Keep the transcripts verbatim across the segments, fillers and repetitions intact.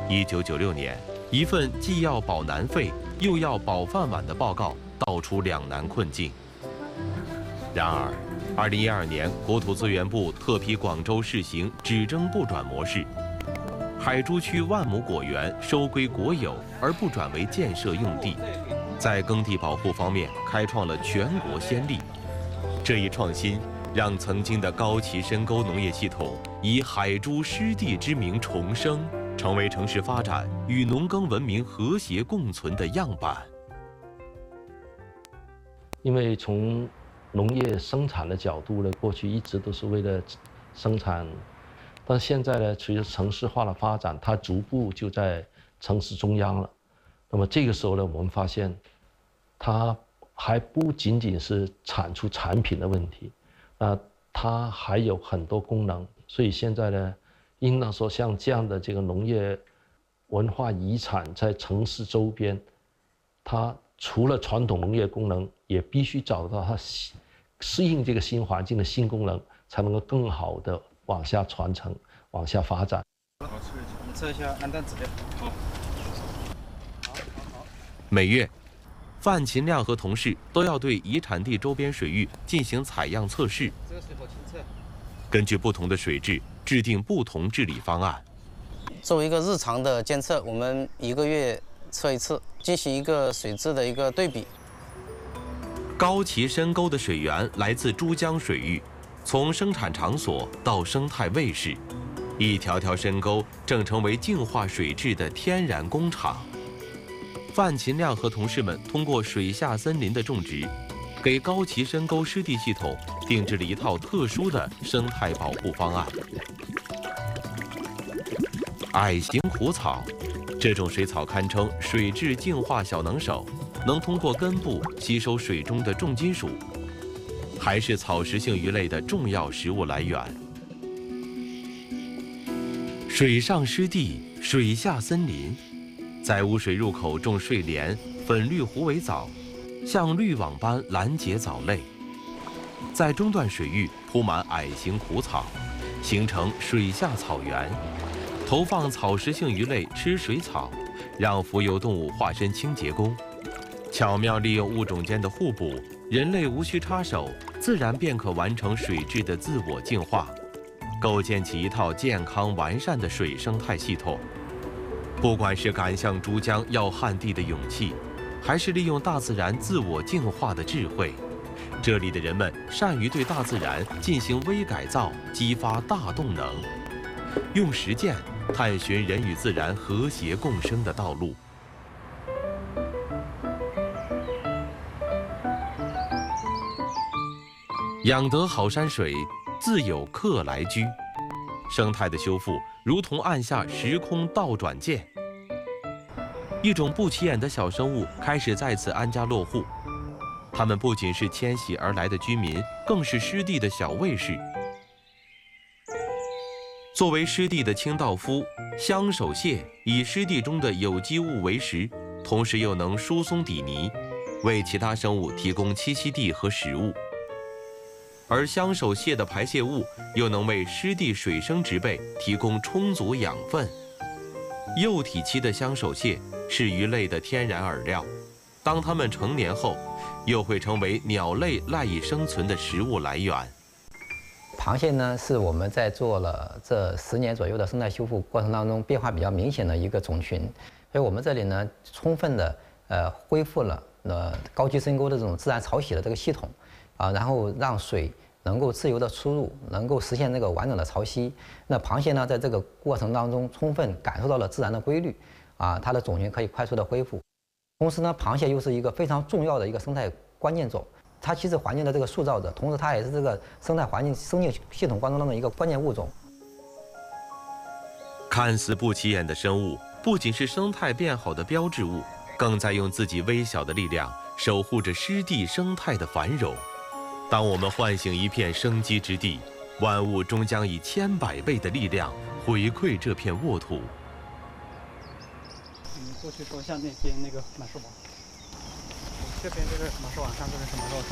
一九九六年，一份既要保南肺又要保饭碗的报告道出两难困境。然而，二零一二年，国土资源部特批广州试行只征不转模式，海珠区万亩果园收归国有，而不转为建设用地，在耕地保护方面开创了全国先例。这一创新让曾经的高崎深沟农业系统以海珠湿地之名重生，成为城市发展与农耕文明和谐共存的样板。 因为从农业生产的角度呢，过去一直都是为了生产，但现在呢，随着城市化的发展，它逐步就在城市中央了。那么这个时候呢，我们发现，它还不仅仅是产出产品的问题，啊，它还有很多功能。所以现在呢，应当说像这样的这个农业文化遗产在城市周边，它除了传统农业功能，也必须找到它适应这个新环境的新功能，才能够更好的往下传承、往下发展。 好，你测一下氨氮指标。好。 每月，范勤亮和同事都要对遗产地周边水域进行采样测试。 这个水好清澈。 根据不同的水质，制定不同治理方案。 作为一个日常的监测，我们一个月测一次，进行一个水质的一个对比。 高崎深沟的水源来自珠江水域，从生产场所到生态卫士，一条条深沟正成为净化水质的天然工厂。范勤亮和同事们通过水下森林的种植，给高崎深沟湿地系统定制了一套特殊的生态保护方案。矮形虎草，这种水草堪称水质净化小能手，能通过根部吸收水中的重金属，还是草食性鱼类的重要食物来源。水上湿地，水下森林，在污水入口种睡莲、粉绿虎尾藻，像滤网般拦截藻类；在中段水域铺满矮形虎草，形成水下草原。投放草食性鱼类吃水草，让浮游动物化身清洁工。巧妙利用物种间的互补，人类无需插手，自然便可完成水质的自我净化，构建起一套健康完善的水生态系统。不管是赶向珠江要旱地的勇气，还是利用大自然自我净化的智慧，这里的人们善于对大自然进行微改造，激发大动能，用实践探寻人与自然和谐共生的道路。养得好山水，自有客来居。生态的修复如同按下时空倒转键，一种不起眼的小生物开始在此安家落户。它们不仅是迁徙而来的居民，更是湿地的小卫士。作为湿地的清道夫，香手蟹以湿地中的有机物为食，同时又能疏松底泥，为其他生物提供栖息地和食物。而香手蟹的排泄物又能为湿地水生植被提供充足养分。幼体期的香手蟹是鱼类的天然饵料，当它们成年后，又会成为鸟类赖以生存的食物来源。 螃蟹呢，是我们在做了这十年左右的生态修复过程当中变化比较明显的一个种群，所以我们这里呢，充分的呃恢复了呃高级深沟的这种自然潮洗的这个系统，啊，然后让水能够自由的出入，能够实现这个完整的潮汐。那螃蟹呢，在这个过程当中充分感受到了自然的规律，啊，它的种群可以快速的恢复。同时呢，螃蟹又是一个非常重要的一个生态关键种。它其实环境的这个塑造者，同时它也是这个生态环境生境系统当中的一个关键物种。 看似不起眼的生物，不仅是生态变好的标志物，更在用自己微小的力量守护着湿地生态的繁荣。当我们唤醒一片生机之地，万物终将以千百倍的力量回馈这片沃土。 你过去说一下那边那个满树网。这边这个什么时候晚上，这是什么时候收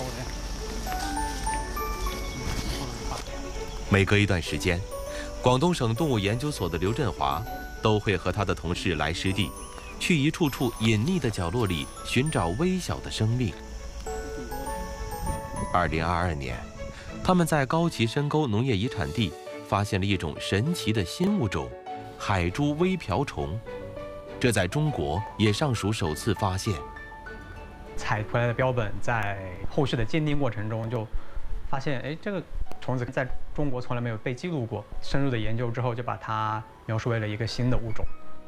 的？ 每隔一段时间，广东省动物研究所的刘振华都会和他的同事来湿地，去一处处隐匿的角落里寻找微小的生命。二零二二年，他们在高崎深沟农业遗产地发现了一种神奇的新物种——海珠微瓢虫，这在中国也尚属首次发现。 采回来的标本在后续的鉴定过程中就发现，哎，这个虫子在中国从来没有被记录过。深入的研究之后，就把它描述为了一个新的物种。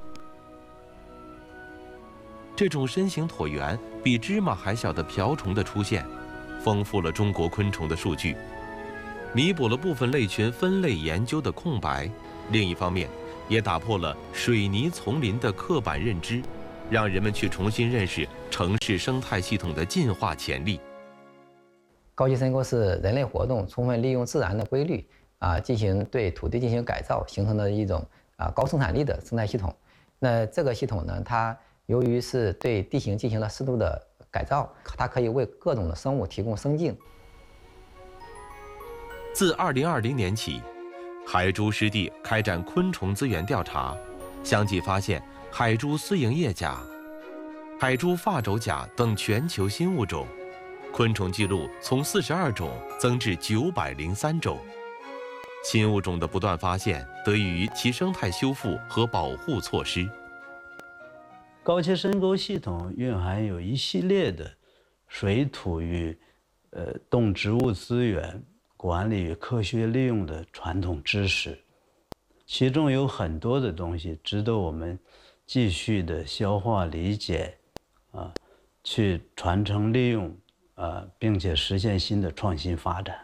这种身形椭圆、比芝麻还小的瓢虫的出现，丰富了中国昆虫的数据，弥补了部分类群分类研究的空白。另一方面，也打破了水泥丛林的刻板认知，让人们去重新认识城市生态系统的进化潜力。 高级深沟是人类活动充分利用自然的规律啊，进行对土地进行改造，形成的一种啊高生产力的生态系统。那这个系统呢，它由于是对地形进行了适度的改造，它可以为各种的生物提供生境。 自二零二零年起，海珠湿地开展昆虫资源调查，相继发现海珠丝营叶甲、海珠发轴甲等全球新物种，昆虫记录从四十二种增至九百零三种。新物种的不断发现，得益于其生态修复和保护措施。 高崎深沟系统蕴含有一系列的水土与呃动植物资源管理与科学利用的传统知识，其中有很多的东西值得我们继续的消化理解，啊，去传承利用，啊，并且实现新的创新发展。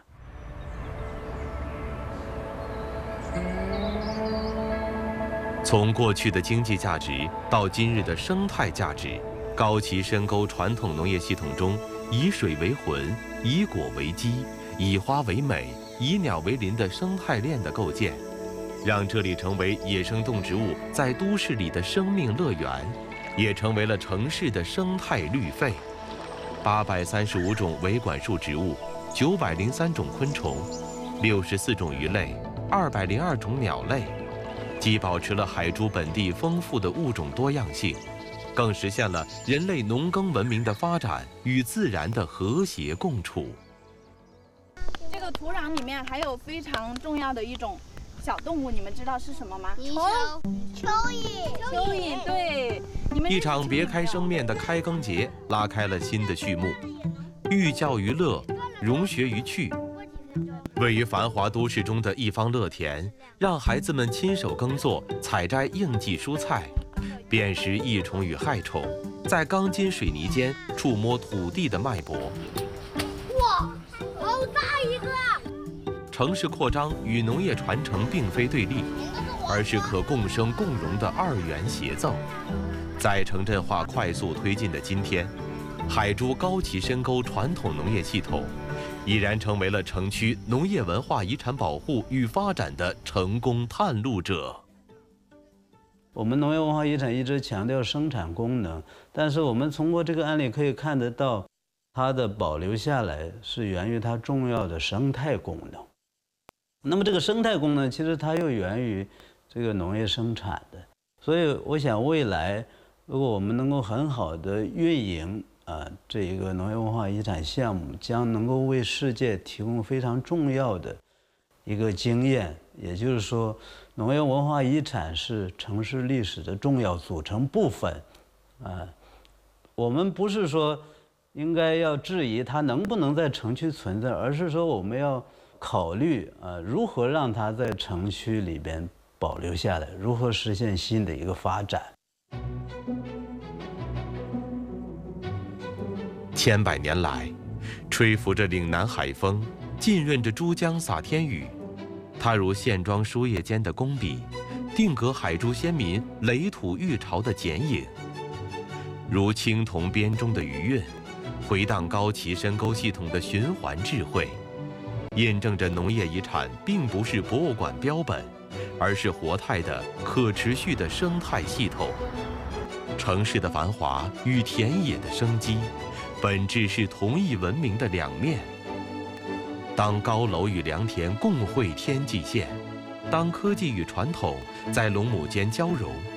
从过去的经济价值到今日的生态价值，高崎深沟传统农业系统中，以水为魂，以果为基，以花为美，以鸟为邻的生态链的构建，让这里成为野生动植物在都市里的生命乐园，也成为了城市的生态绿肺。八百三十五种维管束植物，九百零三种昆虫，六十四种鱼类，二百零二种鸟类，既保持了海珠本地丰富的物种多样性，更实现了人类农耕文明的发展与自然的和谐共处。 这个土壤里面还有非常重要的一种小动物，你们知道是什么吗？ 泥鳅、蚯蚓、 蚯蚓，对。你们一场别开生面的开耕节拉开了新的序幕，寓教于乐，融学于趣。位于繁华都市中的一方乐田，让孩子们亲手耕作，采摘应季蔬菜，辨识益虫与害虫，在钢筋水泥间触摸土地的脉搏。 哇，好大一个！ 城市扩张与农业传承并非对立，而是可共生共荣的二元协奏。在城镇化快速推进的今天，海珠高崎深沟传统农业系统已然成为了城区农业文化遗产保护与发展的成功探路者。 我们农业文化遗产一直强调生产功能，但是我们通过这个案例可以看得到，它的保留下来是源于它重要的生态功能。那么这个生态功能其实它又源于这个农业生产的，所以我想未来如果我们能够很好的运营啊这一个农业文化遗产项目，将能够为世界提供非常重要的一个经验。也就是说，农业文化遗产是城市历史的重要组成部分啊。我们不是说应该要质疑它能不能在城区存在，而是说我们要考虑啊如何让它在城区里边保留下来，如何实现新的一个发展。 千百年来，吹拂着岭南海风，浸润着珠江洒天雨，它如线装书页间的工笔，定格海珠先民垒土育巢的剪影；如青铜编钟的余韵，回荡高崎深沟系统的循环智慧，印证着农业遗产并不是博物馆标本，而是活态的可持续的生态系统。城市的繁华与田野的生机，本质是同一文明的两面。当高楼与良田共绘天际线， 当科技与传统在龙母间交融，